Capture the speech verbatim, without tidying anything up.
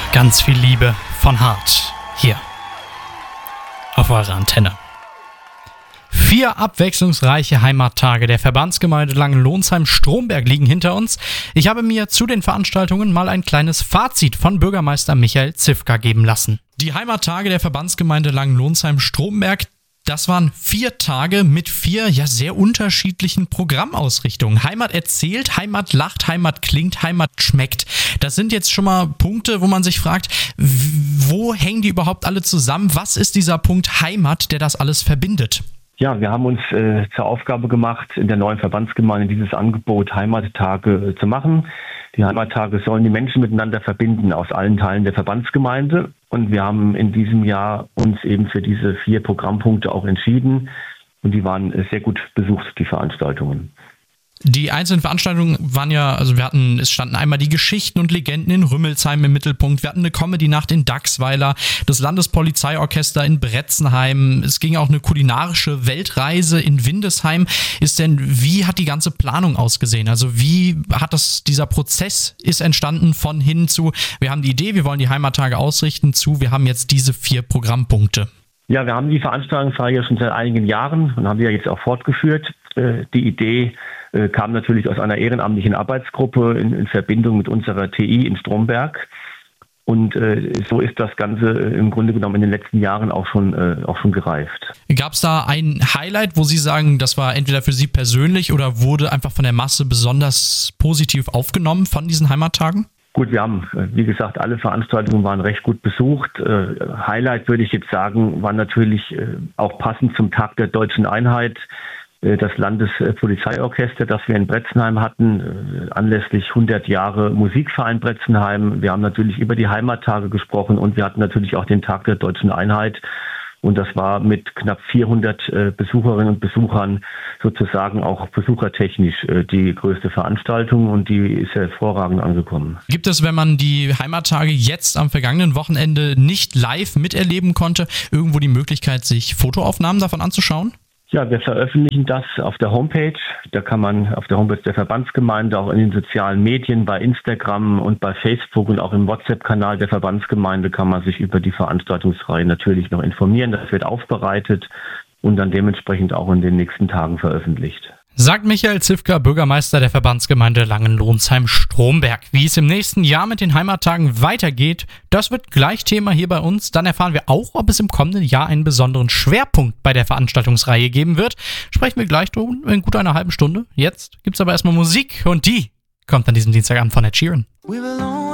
Ganz viel Liebe von Hart hier auf eurer Antenne. Vier abwechslungsreiche Heimattage der Verbandsgemeinde Langenlonsheim-Stromberg liegen hinter uns. Ich habe mir zu den Veranstaltungen mal ein kleines Fazit von Bürgermeister Michael Zifka geben lassen. Die Heimattage der Verbandsgemeinde Langenlonsheim-Stromberg, das waren vier Tage mit vier ja sehr unterschiedlichen Programmausrichtungen. Heimat erzählt, Heimat lacht, Heimat klingt, Heimat schmeckt. Das sind jetzt schon mal Punkte, wo man sich fragt, wo hängen die überhaupt alle zusammen? Was ist dieser Punkt Heimat, der das alles verbindet? Ja, wir haben uns äh, zur Aufgabe gemacht, in der neuen Verbandsgemeinde dieses Angebot Heimattage äh, zu machen. Die Heimattage sollen die Menschen miteinander verbinden aus allen Teilen der Verbandsgemeinde. Und wir haben in diesem Jahr uns eben für diese vier Programmpunkte auch entschieden. Und die waren äh, sehr gut besucht, die Veranstaltungen. Die einzelnen Veranstaltungen waren ja, also wir hatten, es standen einmal die Geschichten und Legenden in Rümmelsheim im Mittelpunkt, wir hatten eine Comedy-Nacht in Dachsweiler, das Landespolizeiorchester in Bretzenheim, es ging auch eine kulinarische Weltreise in Windesheim. Ist denn, wie hat die ganze Planung ausgesehen? Also wie hat das, dieser Prozess ist entstanden von hin zu, wir haben die Idee, wir wollen die Heimattage ausrichten, zu, wir haben jetzt diese vier Programmpunkte? Ja, wir haben die Veranstaltungsreihe schon seit einigen Jahren und haben die ja jetzt auch fortgeführt. Die Idee kam natürlich aus einer ehrenamtlichen Arbeitsgruppe in, in Verbindung mit unserer T I in Stromberg. Und äh, so ist das Ganze im Grunde genommen in den letzten Jahren auch schon, äh, auch schon gereift. Gab es da ein Highlight, wo Sie sagen, das war entweder für Sie persönlich oder wurde einfach von der Masse besonders positiv aufgenommen von diesen Heimattagen? Gut, wir haben, wie gesagt, alle Veranstaltungen waren recht gut besucht. Äh, Highlight, würde ich jetzt sagen, war natürlich äh, auch passend zum Tag der Deutschen Einheit das Landespolizeiorchester, das wir in Bretzenheim hatten, anlässlich hundert Jahre Musikverein Bretzenheim. Wir haben natürlich über die Heimattage gesprochen und wir hatten natürlich auch den Tag der Deutschen Einheit. Und das war mit knapp vierhundert Besucherinnen und Besuchern sozusagen auch besuchertechnisch die größte Veranstaltung und die ist hervorragend angekommen. Gibt es, wenn man die Heimattage jetzt am vergangenen Wochenende nicht live miterleben konnte, irgendwo die Möglichkeit, sich Fotoaufnahmen davon anzuschauen? Ja, wir veröffentlichen das auf der Homepage. Da kann man auf der Homepage der Verbandsgemeinde, auch in den sozialen Medien, bei Instagram und bei Facebook und auch im WhatsApp-Kanal der Verbandsgemeinde kann man sich über die Veranstaltungsreihe natürlich noch informieren. Das wird aufbereitet und dann dementsprechend auch in den nächsten Tagen veröffentlicht. Sagt Michael Zifka, Bürgermeister der Verbandsgemeinde Langenlonsheim-Stromberg. Wie es im nächsten Jahr mit den Heimattagen weitergeht, das wird gleich Thema hier bei uns. Dann erfahren wir auch, ob es im kommenden Jahr einen besonderen Schwerpunkt bei der Veranstaltungsreihe geben wird. Sprechen wir gleich drum in gut einer halben Stunde. Jetzt gibt's aber erstmal Musik und die kommt an diesem Dienstagabend von Ed Sheeran.